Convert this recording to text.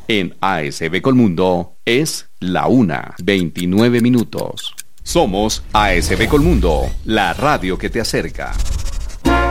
En ASB Colmundo es la 1:29. Somos ASB Colmundo, la radio que te acerca.